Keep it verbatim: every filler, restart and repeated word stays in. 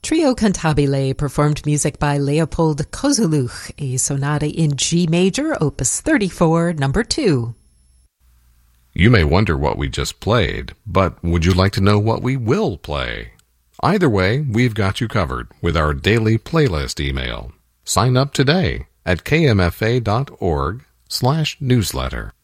Trio Cantabile performed music by Leopold Kozuluch, a sonata in G major, opus thirty-four, number two. You may wonder what we just played, but would you like to know what we will play? Either way, we've got you covered with our daily playlist email. Sign up today at kmfa.org slash newsletter.